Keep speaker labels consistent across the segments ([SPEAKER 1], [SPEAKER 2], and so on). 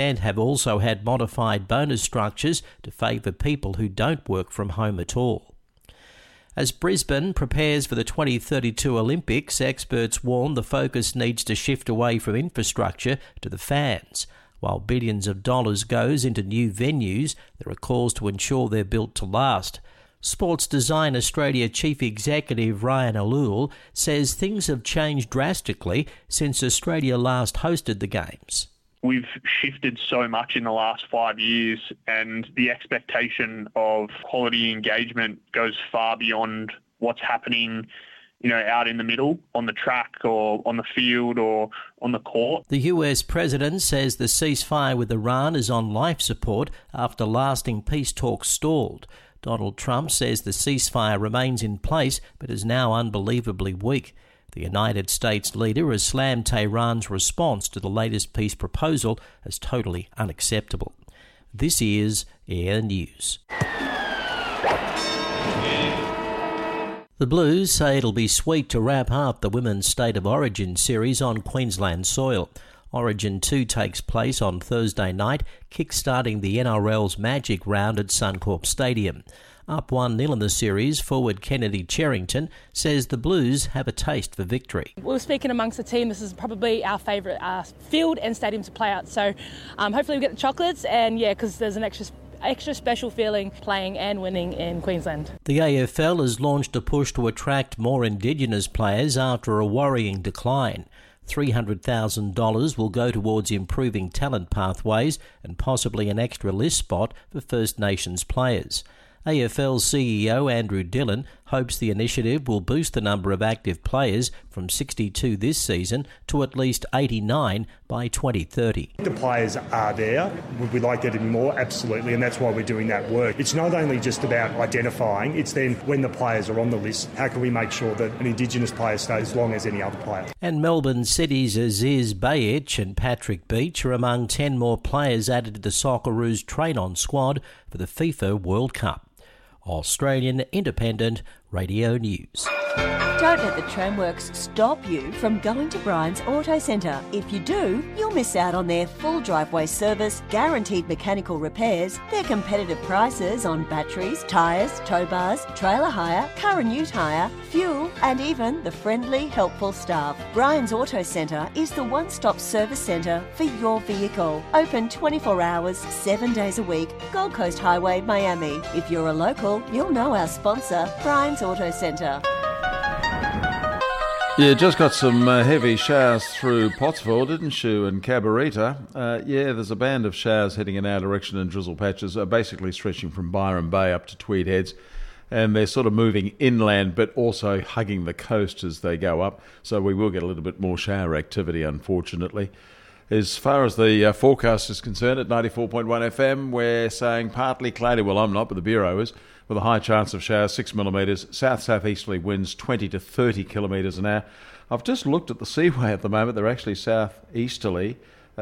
[SPEAKER 1] and have also had modified bonus structures to favour people who don't work from home at all. As Brisbane prepares for the 2032 Olympics, experts warn the focus needs to shift away from infrastructure to the fans. While billions of dollars goes into new venues, there are calls to ensure they're built to last. Sports Design Australia Chief Executive Ryan Alul says things have changed drastically since Australia last hosted the Games.
[SPEAKER 2] We've shifted so much in the last 5 years, and the expectation of quality engagement goes far beyond what's happening, out in the middle, on the track or on the field or on the court.
[SPEAKER 1] The US president says the ceasefire with Iran is on life support after lasting peace talks stalled. Donald Trump says the ceasefire remains in place but is now unbelievably weak. The United States leader has slammed Tehran's response to the latest peace proposal as totally unacceptable. This is Air News. The Blues say it'll be sweet to wrap up the Women's State of Origin series on Queensland soil. Origin 2 takes place on Thursday night, kick-starting the NRL's Magic Round at Suncorp Stadium. Up 1-0 in the series, forward Kennedy Cherrington says the Blues have a taste for victory.
[SPEAKER 3] We were speaking amongst the team, this is probably our favourite field and stadium to play at. So hopefully we get the chocolates, and because there's an extra special feeling playing and winning in Queensland.
[SPEAKER 1] The AFL has launched a push to attract more Indigenous players after a worrying decline. $300,000 will go towards improving talent pathways and possibly an extra list spot for First Nations players. AFL CEO Andrew Dillon hopes the initiative will boost the number of active players from 62 this season to at least 89 by 2030.
[SPEAKER 4] The players are there. Would we like there to be more? Absolutely, and that's why we're doing that work. It's not only just about identifying, it's then when the players are on the list, how can we make sure that an Indigenous player stays as long as any other player?
[SPEAKER 1] And Melbourne City's Aziz Behich and Patrick Beach are among 10 more players added to the Socceroos train-on squad for the FIFA World Cup. Australian Independent Radio News.
[SPEAKER 5] Don't let the Tramworks stop you from going to Brian's Auto Centre. If you do, you'll miss out on their full driveway service, guaranteed mechanical repairs, their competitive prices on batteries, tyres, tow bars, trailer hire, car and ute hire, fuel, and even the friendly, helpful staff. Brian's Auto Centre is the one-stop service centre for your vehicle. Open 24 hours, 7 days a week, Gold Coast Highway, Miami. If you're a local, you'll know our sponsor, Brian's Auto Centre.
[SPEAKER 6] Yeah, just got some heavy showers through Pottsville, didn't you, and Cabarita? There's a band of showers heading in our direction and drizzle patches, basically stretching from Byron Bay up to Tweed Heads, and they're sort of moving inland but also hugging the coast as they go up, so we will get a little bit more shower activity, unfortunately. As far as the forecast is concerned, at 94.1 FM, we're saying partly cloudy. Well, I'm not, but the Bureau is, with a high chance of showers, 6 millimetres, south-southeasterly winds 20 to 30 kilometres an hour. I've just looked at the seaway at the moment. They're actually southeasterly,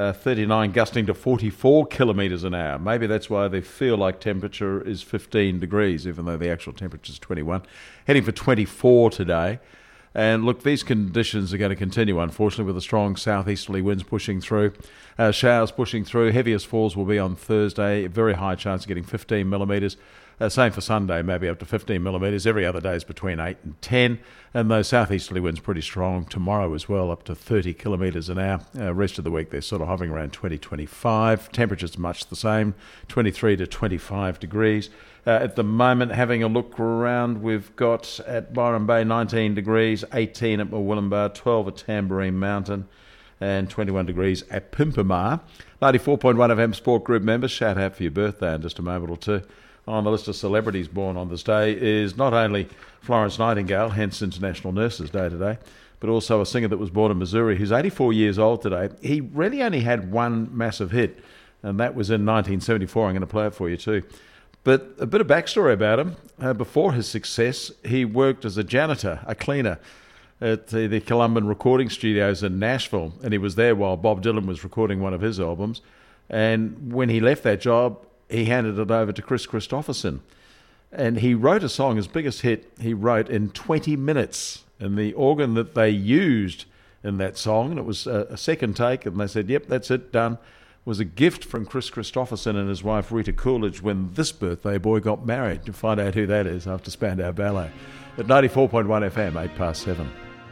[SPEAKER 6] 39 gusting to 44 kilometres an hour. Maybe that's why they feel like temperature is 15 degrees, even though the actual temperature is 21. Heading for 24 today. And look, these conditions are going to continue, unfortunately, with the strong southeasterly winds pushing through, showers pushing through. Heaviest falls will be on Thursday. Very high chance of getting 15 millimetres. Same for Sunday, maybe up to 15 millimetres. Every other day is between 8 and 10. And those southeasterly winds pretty strong tomorrow as well, up to 30 kilometres an hour. Rest of the week, they're sort of hovering around 20-25. Temperatures much the same, 23 to 25 degrees. At the moment, having a look around, we've got at Byron Bay 19 degrees, 18 at Murwillumbah, 12 at Tamborine Mountain, and 21 degrees at Pimpamar. 94.1 FM Sport Group members, shout out for your birthday in just a moment or two. On the list of celebrities born on this day is not only Florence Nightingale, hence International Nurses Day today, but also a singer that was born in Missouri who's 84 years old today. He really only had one massive hit, and that was in 1974. I'm going to play it for you too. But a bit of backstory about him. Before his success, he worked as a janitor, a cleaner, at the Columban Recording Studios in Nashville, and he was there while Bob Dylan was recording one of his albums. And when he left that job, he handed it over to Chris Christopherson. And he wrote a song, his biggest hit, he wrote in 20 minutes. And the organ that they used in that song, and it was a second take, and they said, yep, that's it, done, was a gift from Chris Christopherson and his wife Rita Coolidge when this birthday boy got married. You'll find out who that is after Spandau Ballet. At 94.1 FM, 7:08.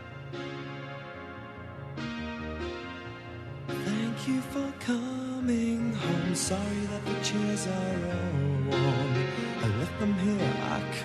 [SPEAKER 7] Thank you for coming home. Sorry that the chairs are all warm. I left them here. I